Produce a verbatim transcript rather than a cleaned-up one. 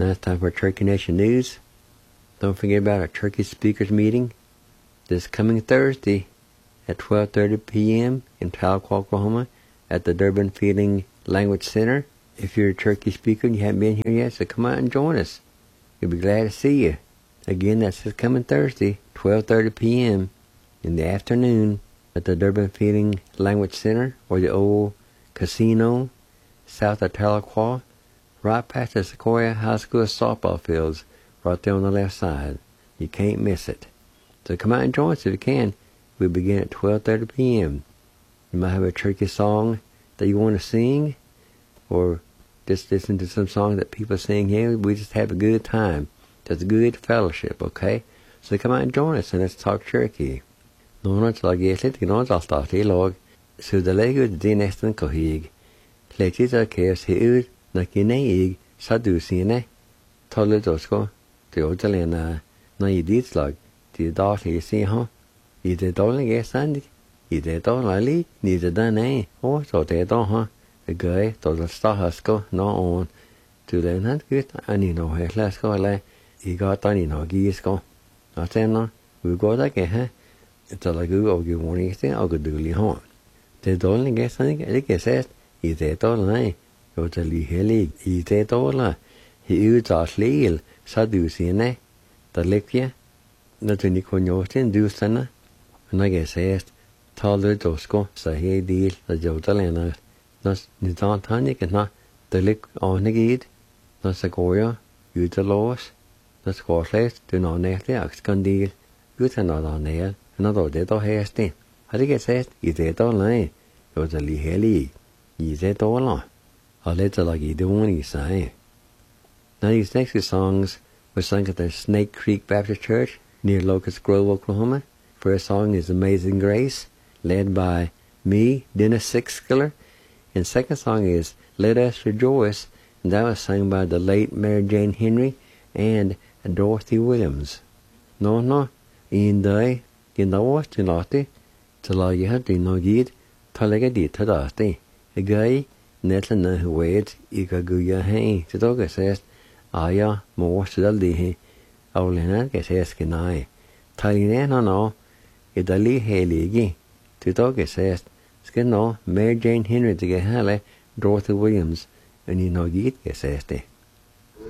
Now it's time for Turkey Nation News. Don't forget about our Turkey Speakers Meeting this coming Thursday at twelve thirty p.m. in Tahlequah, Oklahoma at the Durbin Feeling Language Center. If you're a Turkey speaker and you haven't been here yet, so come out and join us. We'll be glad to see you. Again, that's this coming Thursday, twelve thirty p.m. in the afternoon at the Durbin Feeling Language Center, or the old casino south of Tahlequah, right past the Sequoia High School softball fields, right there on the left side. You can't miss it. So come out and join us if you can. We begin at twelve thirty p.m. You might have a Turkey song that you want to sing, or just listen to some songs that people sing here. We just have a good time. Just a good fellowship, okay? So come out and join us and let's talk Turkey. Någon slag gäsligt till någon slag i lag, så det lägger ut det nästan kohig. Lägger det käs ut när kinneig så du sine. Talar då ska det återlämna när i ditt slag till daglig se ha. I det dagliga sandigt. I det dagliga ni det där nej. Och så det då ha. Det gøy då det står ska nå on. Till den han gud ani nå hela ska la. I gatan i nå gi ska. Och sen nå vi går där ke ha. Det lagu og ju morningste og guduli ha. Det dagliga sandigt det ke sæt. I det dagliga og det lige helig. I det dagliga. I uddagsligel så du sine. Der ligger når du ikke kunne gjøre det, du stande. Når jeg siger, taler du sko, så her del, der jo der lander. Når ni tager han ikke, når der ligger ordentligt i det, når så går jeg ud til lås, når skal slæst, du når næste akskandil, ud til når der nær, når der det der hæste. Har det ikke sagt, i det der nej, jo der lige hellig, i det der la, og lidt der i det one i sig. Now these next songs were sung at the Snake Creek Baptist Church near Locust Grove, Oklahoma. First song is Amazing Grace, led by me, Dennis Sixskiller. And second song is Let Us Rejoice, and that was sung by the late Mary Jane Henry and Dorothy Williams. No, no, in the, in the was to lati, to la you have to know gid, to leg a dit to dusty. A guy, netla na who waits, ika guya hay, to dog says, Aya, more to the lihi, Aulina gets asking I. Talina no, it a lee haligi. To dog says, Skin no, Mary Jane Henry to get Halle, Dorothy Williams, and you know, git gets asking.